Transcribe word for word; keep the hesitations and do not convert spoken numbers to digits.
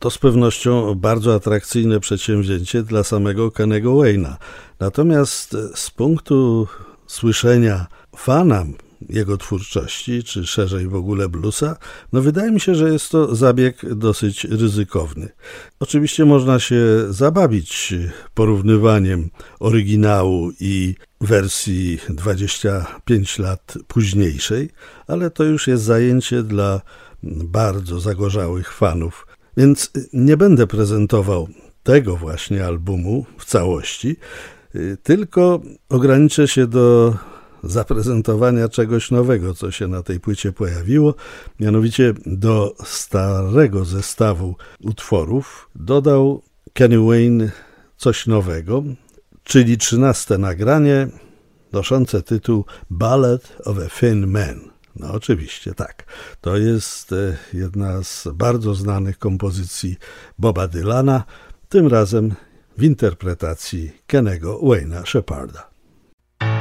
To z pewnością bardzo atrakcyjne przedsięwzięcie dla samego Kennego Wayna. Natomiast z punktu słyszenia fana jego twórczości, czy szerzej w ogóle bluesa, no wydaje mi się, że jest to zabieg dosyć ryzykowny. Oczywiście można się zabawić porównywaniem oryginału i wersji dwadzieścia pięć lat późniejszej, ale to już jest zajęcie dla bardzo zagorzałych fanów. Więc nie będę prezentował tego właśnie albumu w całości, tylko ograniczę się do zaprezentowania czegoś nowego, co się na tej płycie pojawiło. Mianowicie do starego zestawu utworów dodał Kenny Wayne coś nowego, czyli trzynaste nagranie noszące tytuł Ballad of a Thin Man. No oczywiście tak. To jest jedna z bardzo znanych kompozycji Boba Dylana, tym razem w interpretacji Kennego Wayna Shepharda.